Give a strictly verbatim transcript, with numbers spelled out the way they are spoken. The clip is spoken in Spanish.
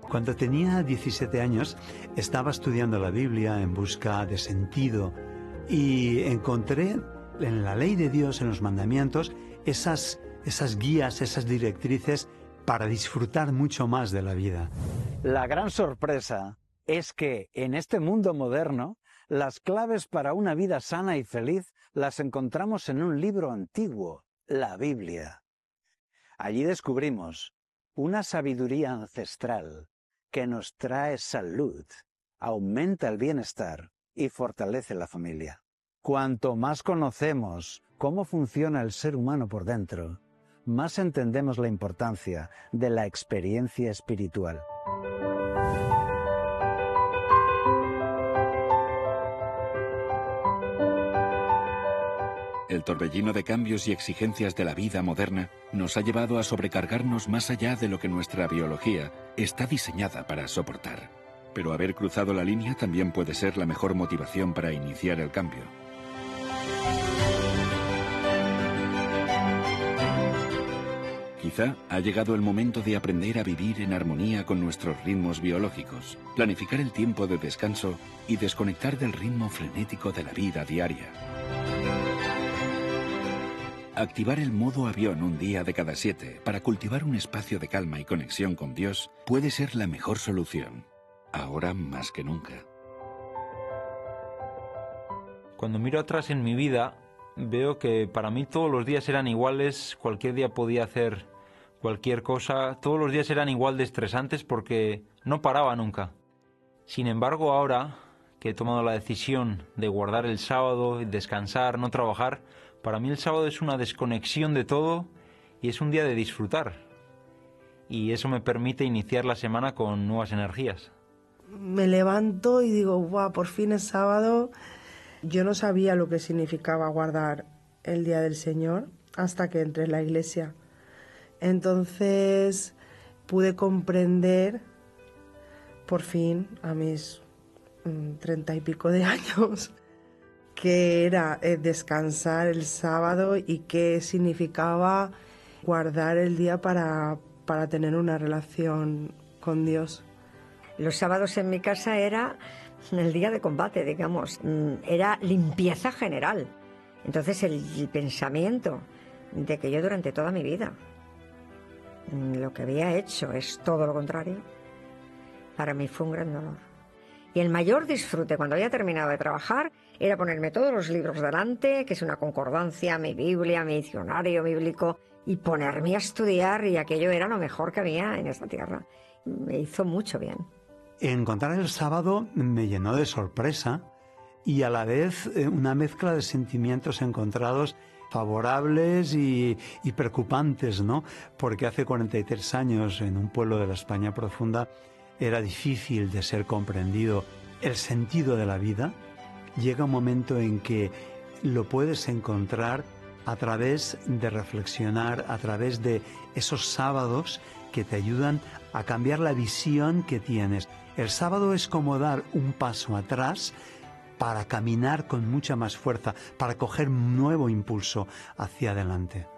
Cuando tenía diecisiete años, estaba estudiando la Biblia en busca de sentido y encontré en la ley de Dios, en los mandamientos, esas, esas guías, esas directrices para disfrutar mucho más de la vida. La gran sorpresa es que en este mundo moderno, las claves para una vida sana y feliz las encontramos en un libro antiguo, la Biblia. Allí descubrimos una sabiduría ancestral que nos trae salud, aumenta el bienestar y fortalece la familia. Cuanto más conocemos cómo funciona el ser humano por dentro, más entendemos la importancia de la experiencia espiritual. El torbellino de cambios y exigencias de la vida moderna nos ha llevado a sobrecargarnos más allá de lo que nuestra biología está diseñada para soportar. Pero haber cruzado la línea también puede ser la mejor motivación para iniciar el cambio. Quizá ha llegado el momento de aprender a vivir en armonía con nuestros ritmos biológicos, planificar el tiempo de descanso y desconectar del ritmo frenético de la vida diaria. Activar el modo avión un día de cada siete para cultivar un espacio de calma y conexión con Dios puede ser la mejor solución, ahora más que nunca. Cuando miro atrás en mi vida, veo que para mí todos los días eran iguales, cualquier día podía hacer cualquier cosa, todos los días eran igual de estresantes porque no paraba nunca. Sin embargo, ahora que he tomado la decisión de guardar el sábado, descansar, no trabajar, para mí el sábado es una desconexión de todo y es un día de disfrutar. Y eso me permite iniciar la semana con nuevas energías. Me levanto y digo, ¡guau! Por fin es sábado. Yo no sabía lo que significaba guardar el Día del Señor hasta que entré en la iglesia. Entonces pude comprender, por fin, a mis treinta y pico de años, qué era eh, descansar el sábado y qué significaba guardar el día para, para tener una relación con Dios. Los sábados en mi casa era el día de combate, digamos, era limpieza general. Entonces el, el pensamiento de que yo durante toda mi vida lo que había hecho es todo lo contrario, para mí fue un gran dolor. Y el mayor disfrute cuando había terminado de trabajar era ponerme todos los libros delante, que es una concordancia, mi Biblia, mi diccionario bíblico, y ponerme a estudiar, y aquello era lo mejor que había en esta tierra. Me hizo mucho bien. Encontrar el sábado me llenó de sorpresa y a la vez una mezcla de sentimientos encontrados, favorables y, y preocupantes, ¿no? Porque hace cuarenta y tres años, en un pueblo de la España profunda, era difícil de ser comprendido el sentido de la vida. Llega un momento en que lo puedes encontrar a través de reflexionar, a través de esos sábados que te ayudan a cambiar la visión que tienes. El sábado es como dar un paso atrás para caminar con mucha más fuerza, para coger un nuevo impulso hacia adelante.